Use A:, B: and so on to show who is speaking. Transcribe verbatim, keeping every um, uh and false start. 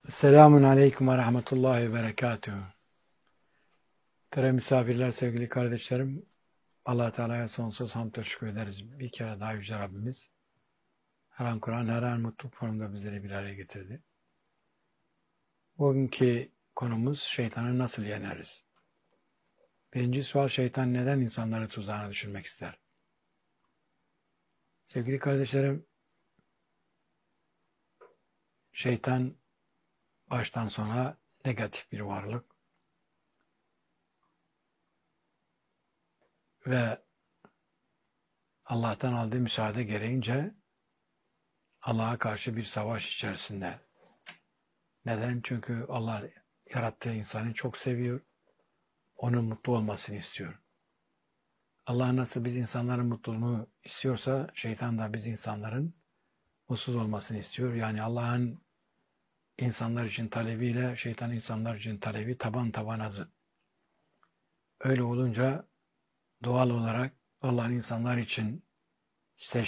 A: Selamun Aleyküm ve Rahmetullahi ve Berekatuhu. Tere misafirler, sevgili kardeşlerim, Allah Teala'ya sonsuz hamd ve şükür ederiz. Bir kere daha Yüce Rabbimiz her an Kur'an, her an mutlu formunda bizleri bir araya getirdi. Bugünkü konumuz şeytanı nasıl yeneriz? Birinci sual, şeytan neden insanları tuzağına düşürmek ister? Sevgili kardeşlerim, şeytan baştan sona negatif bir varlık ve Allah'tan aldığı müsaade gereğince Allah'a karşı bir savaş içerisinde. Neden? Çünkü Allah yarattığı insanı çok seviyor. Onun mutlu olmasını istiyor. Allah nasıl biz insanların mutluluğunu istiyorsa şeytan da biz insanların mutsuz olmasını istiyor. Yani Allah'ın insanlar için talebiyle şeytan insanlar için talebi taban tabana zıt. Öyle olunca doğal olarak Allah'ın insanlar için seçtiği